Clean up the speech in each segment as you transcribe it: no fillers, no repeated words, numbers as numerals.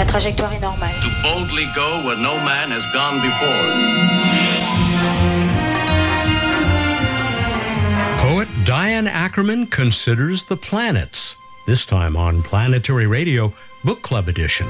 trajectoire est normale. To boldly go where no man has gone before. Poet Diane Ackerman considers the planets, this time on Planetary Radio Book Club Edition.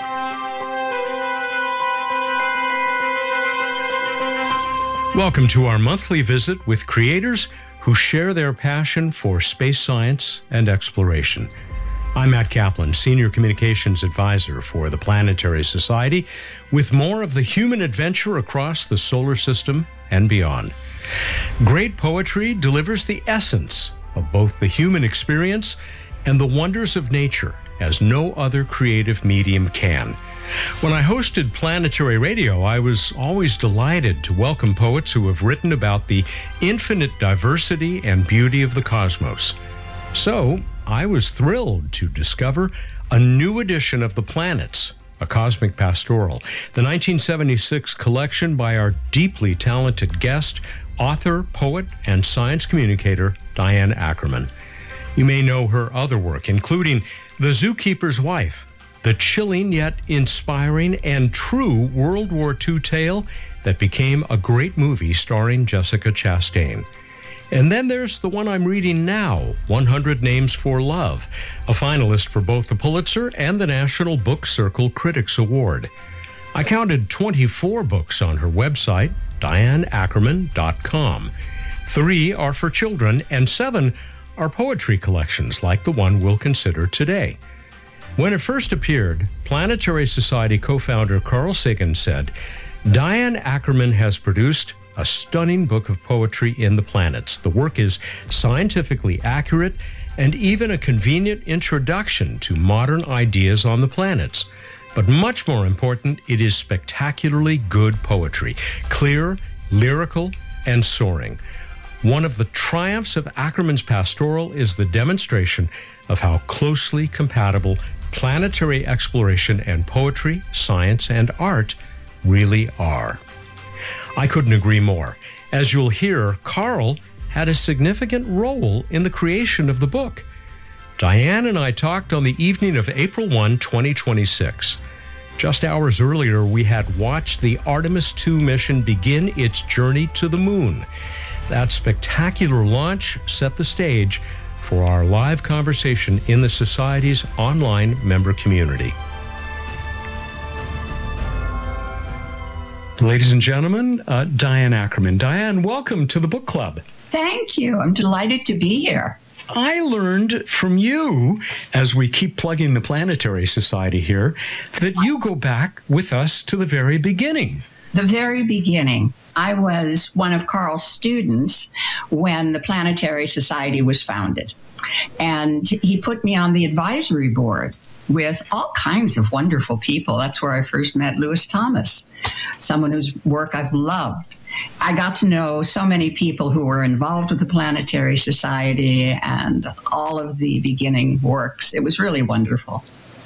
Welcome to our monthly visit with creators who share their passion for space science and exploration. I'm Matt Kaplan, Senior Communications Advisor for the Planetary Society, with more of the human adventure across the solar system and beyond. Great poetry delivers the essence of both the human experience and the wonders of nature as no other creative medium can. When I hosted Planetary Radio, I was always delighted to welcome poets who have written about the infinite diversity and beauty of the cosmos. So, I was thrilled to discover a new edition of The Planets, a cosmic pastoral, the 1976 collection by our deeply talented guest, author, poet, and science communicator, Diane Ackerman. You may know her other work, including The Zookeeper's Wife, the chilling yet inspiring and true World War II tale that became a great movie starring Jessica Chastain. And then there's the one I'm reading now, 100 Names for Love, a finalist for both the Pulitzer and the National Book Circle Critics Award. I counted 24 books on her website, DianeAckerman.com. 3 are for children, and 7 are poetry collections like the one we'll consider today. When it first appeared, Planetary Society co-founder Carl Sagan said, "Diane Ackerman has produced a stunning book of poetry in the planets. The work is scientifically accurate and even a convenient introduction to modern ideas on the planets. But much more important, it is spectacularly good poetry, clear, lyrical, and soaring. One of the triumphs of Ackerman's pastoral is the demonstration of how closely compatible planetary exploration and poetry, science, and art really are." I couldn't agree more. As you'll hear, Carl had a significant role in the creation of the book. Diane and I talked on the evening of April 1, 2026. Just hours earlier, we had watched the Artemis II mission begin its journey to the moon. That spectacular launch set the stage for our live conversation in the Society's online member community. Ladies and gentlemen, Diane Ackerman. Diane, welcome to the book club. Thank you. I'm delighted to be here. I learned from you, as we keep plugging the Planetary Society here, that you go back with us to the very beginning. The very beginning. I was one of Carl's students when the Planetary Society was founded. And he put me on the advisory board with all kinds of wonderful people. That's where I first met Lewis Thomas, someone whose work I've loved. I got to know so many people who were involved with the Planetary Society and all of the beginning works. It was really wonderful.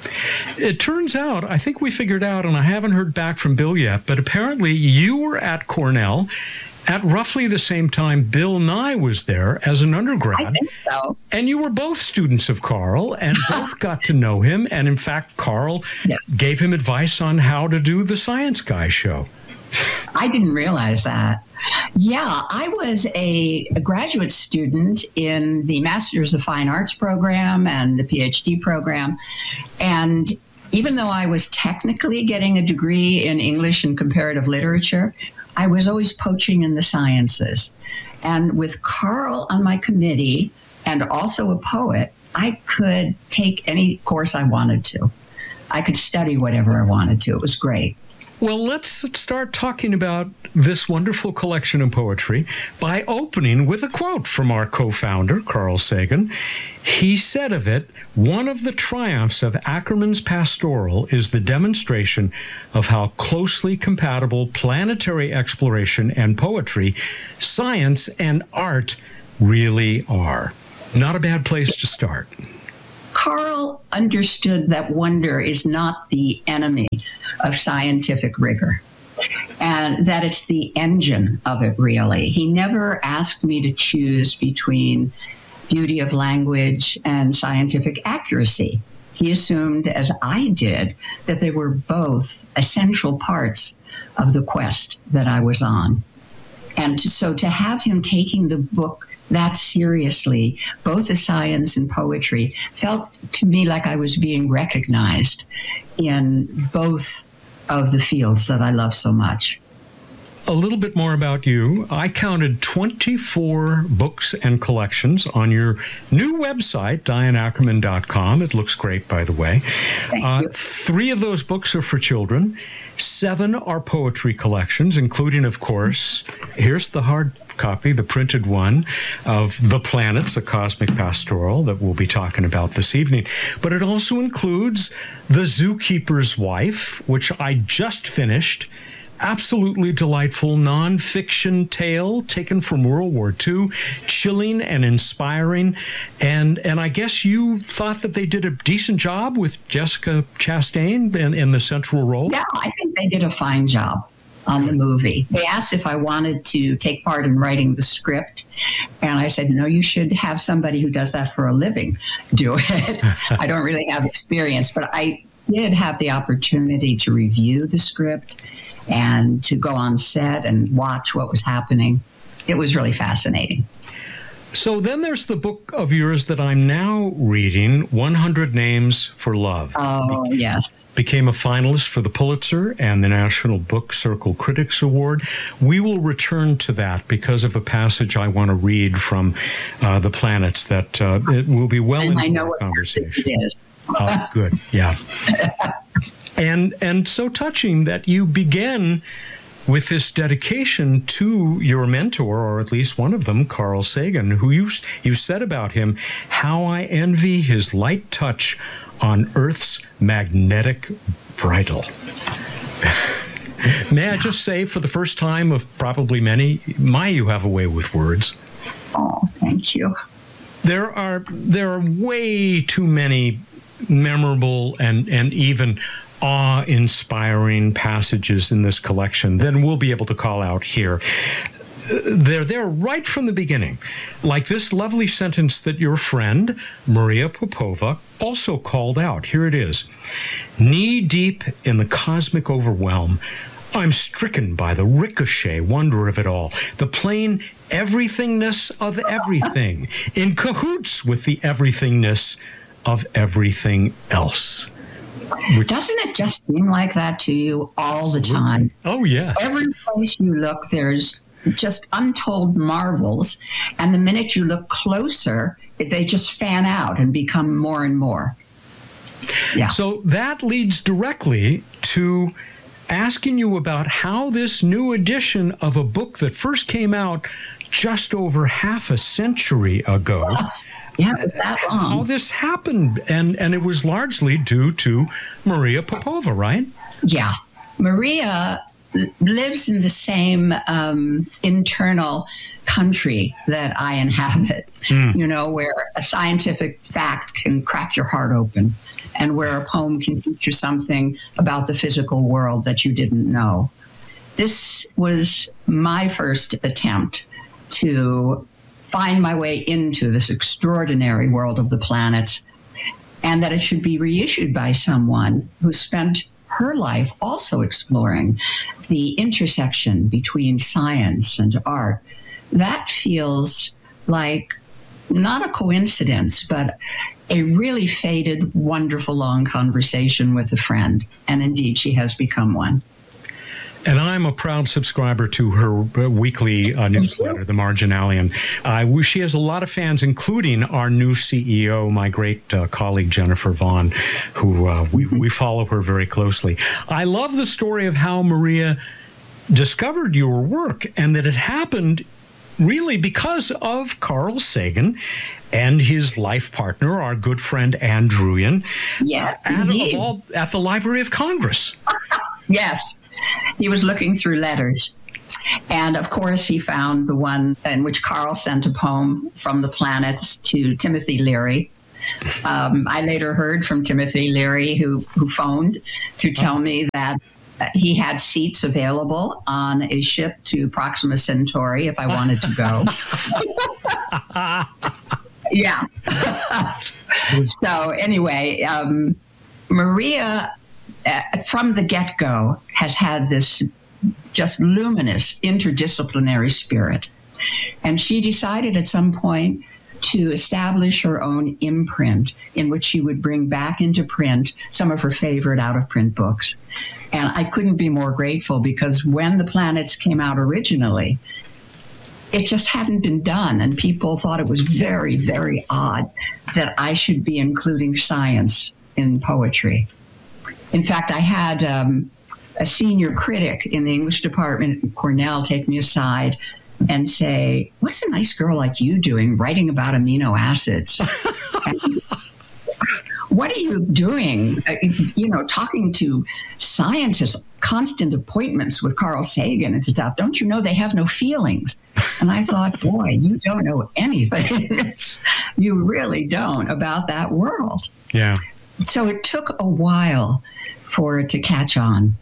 It turns out, I think we figured out, and I haven't heard back from Bill yet, but apparently you were at Cornell at roughly the same time Bill Nye was there as an undergrad. I think so. And you were both students of Carl and both got to know him. And in fact, Carl gave him advice on how to do the Science Guy show. I didn't realize that. Yeah, I was a graduate student in the Masters of Fine Arts program and the PhD program. And even though I was technically getting a degree in English and comparative literature, I was always poaching in the sciences. And with Carl on my committee and also a poet, I could take any course I wanted to. I could study whatever I wanted to. It was great. Well, let's start talking about this wonderful collection of poetry by opening with a quote from our co-founder, Carl Sagan. He said of it, "One of the triumphs of Ackerman's pastoral is the demonstration of how closely compatible planetary exploration and poetry, science, and art really are." Not a bad place to start. Carl understood that wonder is not the enemy of scientific rigor, and that it's the engine of it, really. He never asked me to choose between beauty of language and scientific accuracy. He assumed, as I did, that they were both essential parts of the quest that I was on. And so to have him taking the book that seriously, both as science and poetry, felt to me like I was being recognized in both of the fields that I love so much. A little bit more about you. I counted 24 books and collections on your new website, DianeAckerman.com. It looks great, by the way. Thank you. 3 of those books are for children. 7 are poetry collections, including, of course, here's the hard copy, the printed one of The Planets, a Cosmic Pastoral that we'll be talking about this evening. But it also includes The Zookeeper's Wife, which I just finished. Absolutely delightful nonfiction tale taken from World War II, chilling and inspiring. And I guess you thought that they did a decent job with Jessica Chastain in the central role? Yeah, I think they did a fine job on the movie. They asked if I wanted to take part in writing the script. And I said, no, you should have somebody who does that for a living do it. I don't really have experience, but I did have the opportunity to review the script and to go on set and watch what was happening. It was really fascinating. So then there's the book of yours that I'm now reading, 100 Names for Love. Oh, yes. Became a finalist for the Pulitzer and the National Book Circle Critics Award. We will return to that because of a passage I want to read from The Planets that it will be well into our conversation. It is. Oh, good. Yeah. And so touching that you began with this dedication to your mentor, or at least one of them, Carl Sagan, who you said about him, how I envy his light touch on Earth's magnetic bridle. May I just say, for the first time of probably many, you have a way with words. Oh, thank you. There are way too many memorable and even awe-inspiring passages in this collection than we'll be able to call out here. They're there right from the beginning, like this lovely sentence that your friend, Maria Popova, also called out. Here it is. Knee-deep in the cosmic overwhelm, I'm stricken by the ricochet wonder of it all, the plain everythingness of everything, in cahoots with the everythingness of everything else. Doesn't it just seem like that to you all the time? Oh, yeah. Every place you look, there's just untold marvels. And the minute you look closer, they just fan out and become more and more. Yeah. So that leads directly to asking you about how this new edition of a book that first came out just over half a century ago. Yeah, it was that long. How this happened, and it was largely due to Maria Popova, right? Yeah. Maria lives in the same internal country that I inhabit, where a scientific fact can crack your heart open and where a poem can teach you something about the physical world that you didn't know. This was my first attempt to find my way into this extraordinary world of the planets, and that it should be reissued by someone who spent her life also exploring the intersection between science and art. That feels like not a coincidence, but a really fated, wonderful, long conversation with a friend. And indeed, she has become one. And I'm a proud subscriber to her weekly newsletter, The Marginalian. She has a lot of fans, including our new CEO, my great colleague, Jennifer Vaughn, who we follow her very closely. I love the story of how Maria discovered your work, and that it happened really because of Carl Sagan and his life partner, our good friend Ann Druyan, yes, indeed. At the Library of Congress. Yes. He was looking through letters. And of course, he found the one in which Carl sent a poem from the planets to Timothy Leary. I later heard from Timothy Leary, who phoned to tell me that he had seats available on a ship to Proxima Centauri if I wanted to go. Yeah. So anyway, Maria, from the get-go, has had this just luminous interdisciplinary spirit. And she decided at some point to establish her own imprint in which she would bring back into print some of her favorite out-of-print books. And I couldn't be more grateful, because when The Planets came out originally, it just hadn't been done. And people thought it was very, very odd that I should be including science in poetry. In fact, I had a senior critic in the English department at Cornell take me aside and say, "What's a nice girl like you doing writing about amino acids? What are you doing, talking to scientists, constant appointments with Carl Sagan and stuff? Don't you know they have no feelings?" And I thought, boy, you don't know anything. You really don't about that world. Yeah. So it took a while for it to catch on.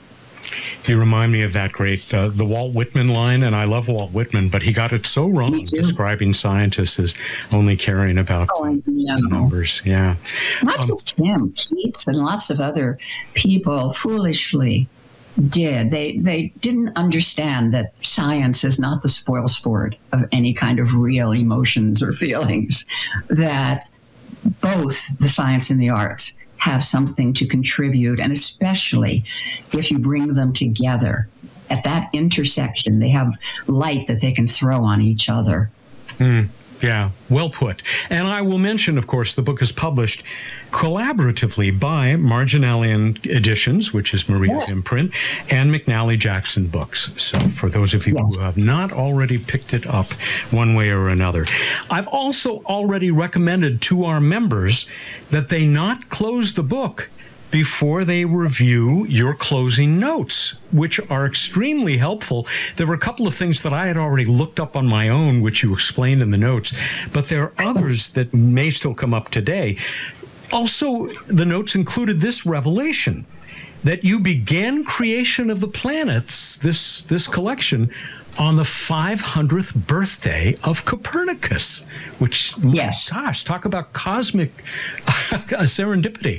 You remind me of that great, the Walt Whitman line, and I love Walt Whitman, but he got it so wrong describing scientists as only caring about numbers. Yeah. Not just him, Keats and lots of other people foolishly did. They didn't understand that science is not the spoil sport of any kind of real emotions or feelings, that both the science and the arts have something to contribute, and especially if you bring them together at that intersection, they have light that they can throw on each other. Yeah, well put. And I will mention, of course, the book is published collaboratively by Marginalian Editions, which is Maria's imprint, and McNally Jackson Books. So for those of you who have not already picked it up one way or another. I've also already recommended to our members that they not close the book before they review your closing notes, which are extremely helpful. There were a couple of things that I had already looked up on my own, which you explained in the notes, but there are others that may still come up today. Also, the notes included this revelation, that you began creation of the planets, this collection, on the 500th birthday of Copernicus, which, gosh, talk about cosmic serendipity.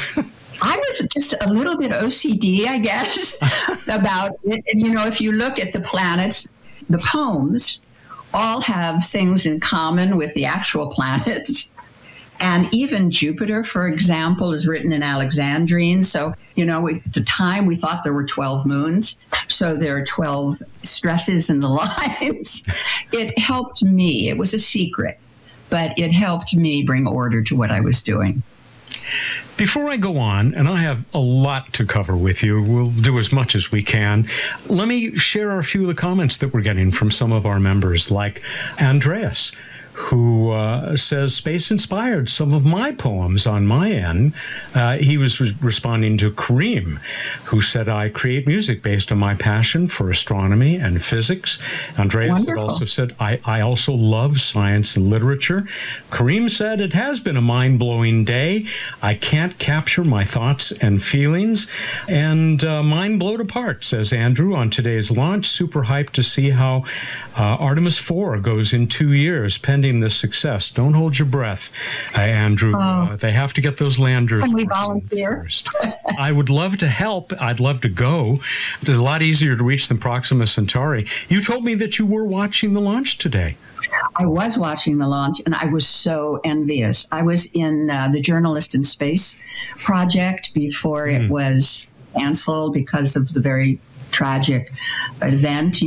I was just a little bit OCD, I guess, about it. And, if you look at the planets, the poems all have things in common with the actual planets. And even Jupiter, for example, is written in Alexandrine. So, at the time we thought there were 12 moons. So there are 12 stresses in the lines. It helped me. It was a secret, but it helped me bring order to what I was doing. Before I go on, and I have a lot to cover with you, we'll do as much as we can. Let me share a few of the comments that we're getting from some of our members, like Andreas, who says, space inspired some of my poems on my end. He was responding to Kareem, who said, I create music based on my passion for astronomy and physics. Andreas had also said, I also love science and literature. Kareem said, it has been a mind-blowing day. I can't capture my thoughts and feelings. And mind blowed apart, says Andrew, on today's launch. Super hyped to see how Artemis 4 goes in 2 years, pending the success. Don't hold your breath, Andrew. They have to get those landers. Can we volunteer? First. I would love to help. I'd love to go. It's a lot easier to reach than Proxima Centauri. You told me that you were watching the launch today. I was watching the launch, and I was so envious. I was in the Journalist in Space project before it was canceled because of the very tragic event,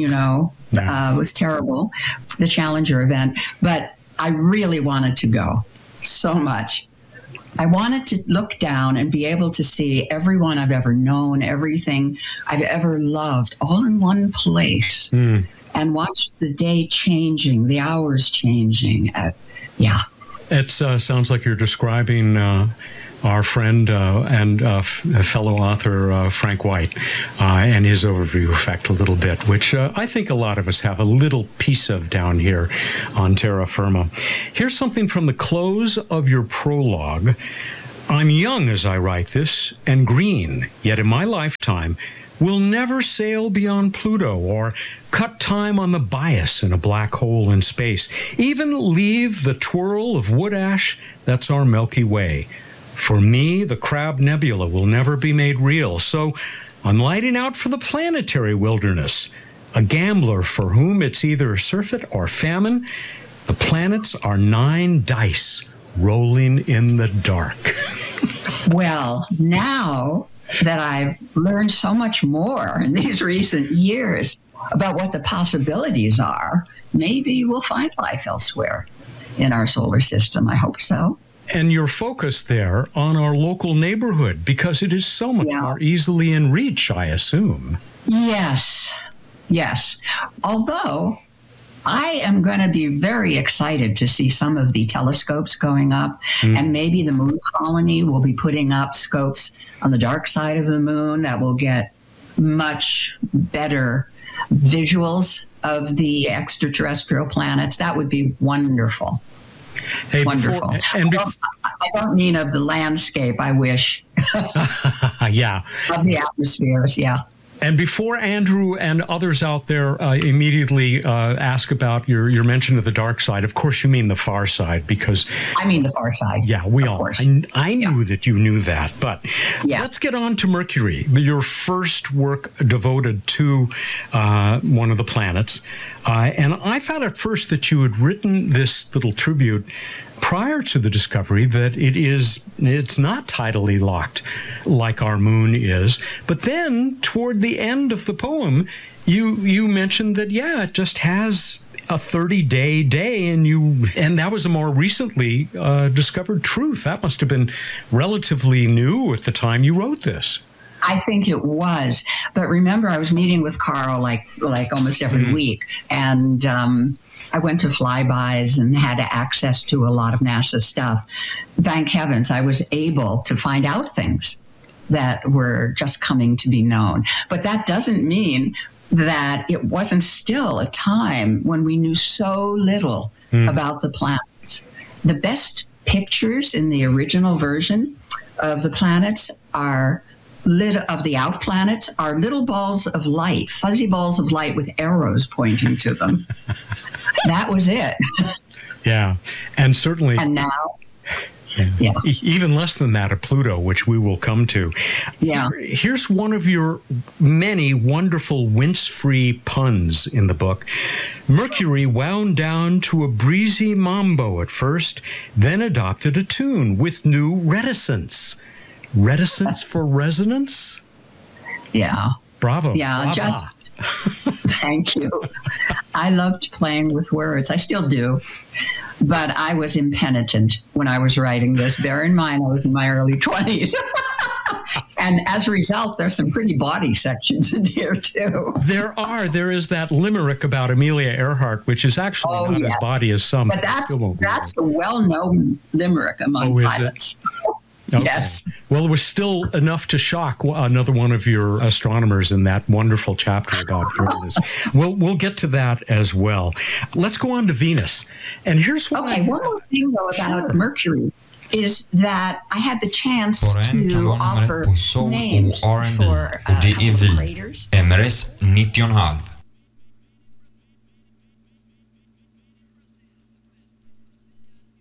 It was terrible, the Challenger event. But I really wanted to go so much. I wanted to look down and be able to see everyone I've ever known, everything I've ever loved, all in one place, and watch the day changing, the hours changing. It sounds like you're describing our friend and fellow author Frank White and his overview effect a little bit, which I think a lot of us have a little piece of down here on terra firma. Here's something from the close of your prologue. I'm young as I write this and green, yet in my lifetime, will never sail beyond Pluto or cut time on the bias in a black hole in space, even leave the twirl of wood ash that's our Milky Way. For me, the Crab Nebula will never be made real, so I'm lighting out for the planetary wilderness, a gambler for whom it's either surfeit or famine. The planets are 9 dice rolling in the dark. Well, now that I've learned so much more in these recent years about what the possibilities are, maybe we'll find life elsewhere in our solar system. I hope so. And you're focused there on our local neighborhood because it is so much more easily in reach, I assume. Yes. Although I am going to be very excited to see some of the telescopes going up, and maybe the moon colony will be putting up scopes on the dark side of the moon that will get much better visuals of the extraterrestrial planets. That would be wonderful. Hey, Wonderful. I don't mean of the landscape, I wish. Yeah. Of the atmospheres, yeah. And before Andrew and others out there immediately ask about your mention of the dark side, of course you mean the far side, because... I mean the far side. Yeah, we all... Course. I knew that you knew that, but let's get on to Mercury, your first work devoted to one of the planets. And I thought at first that you had written this little tribute prior to the discovery that it's not tidally locked like our moon is. But then toward the end of the poem, you mentioned that, it just has a 30-day day, and that was a more recently discovered truth. That must have been relatively new at the time you wrote this. I think it was. But remember, I was meeting with Carl like almost every week, and I went to flybys and had access to a lot of NASA stuff. Thank heavens, I was able to find out things that were just coming to be known. But that doesn't mean that it wasn't still a time when we knew so little about the planets. The best pictures in the original version of the planets of the out planets are little balls of light, fuzzy balls of light with arrows pointing to them. That was it. Yeah. And certainly... And now... Yeah. Even less than that of Pluto, which we will come to. Yeah. Here's one of your many wonderful wince-free puns in the book. Mercury wound down to a breezy mambo at first, then adopted a tune with new reticence. Reticence for resonance? Yeah. Bravo. Yeah, Brava. Thank you. I loved playing with words. I still do. But I was impenitent when I was writing this. Bear in mind, I was in my early 20s. And as a result, there's some pretty bawdy sections in here, too. There is that limerick about Amelia Earhart, which is actually not as bawdy as some. But that's a well-known limerick among pilots. Okay. Yes. Well, it was still enough to shock another one of your astronomers in that wonderful chapter about Uranus. We'll get to that as well. Let's go on to Venus. And here's what one more thing, though, about Mercury is that I had the chance to offer names for craters. MRS 90,5.